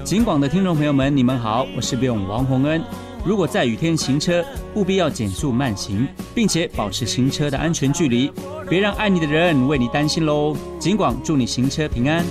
警广的听众朋友们，你们好，我是Bion王洪恩。如果在雨天行车，务必要减速慢行，并且保持行车的安全距离，别让爱你的人为你担心喽。警广祝你行车平安。